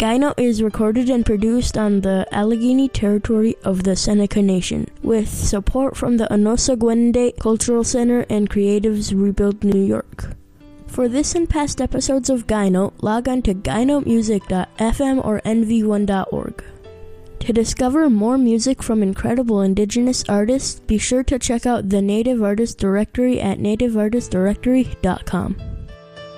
Guy Note is recorded and produced on the Allegheny territory of the Seneca Nation, with support from the Onosagwende Cultural Center and Creatives Rebuild New York. For this and past episodes of Guy Note, log on to guynotemusic.fm or nv1.org. To discover more music from incredible Indigenous artists, be sure to check out the Native Artist Directory at nativeartistdirectory.com.